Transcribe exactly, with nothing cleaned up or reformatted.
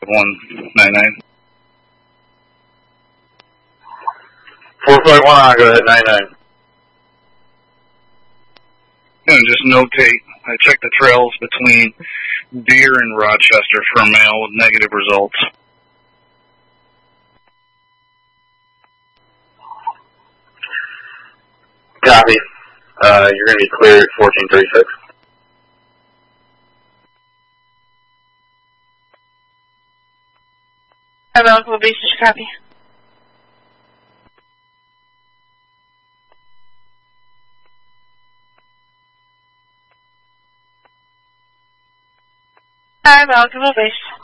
one nine nine. four five one, I'll go ahead, nine nine. And just notate, I checked the trails between Deer and Rochester for mail with negative results. Copy. Uh, you're going to be clear at fourteen thirty-six. Have eligible bases, copy. Have eligible base.